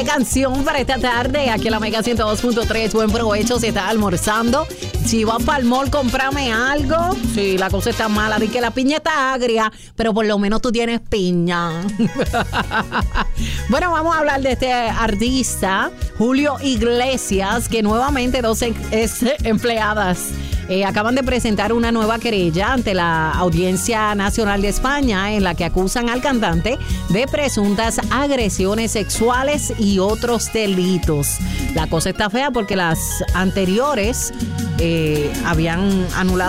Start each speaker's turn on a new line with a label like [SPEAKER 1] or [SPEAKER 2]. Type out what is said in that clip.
[SPEAKER 1] Canción para esta tarde aquí en la Mega 102.3. Buen provecho si estás almorzando. Si vas para el mall, cómprame algo. Si la cosa está mala, di que la piña está agria, pero por lo menos tú tienes piña. Bueno, vamos a hablar de este artista, Julio Iglesias, que nuevamente dos ex empleadas acaban de presentar una nueva querella ante la Audiencia Nacional de España en la que acusan al cantante de presuntas agresiones sexuales y otros delitos. La cosa está fea porque las anteriores habían anulado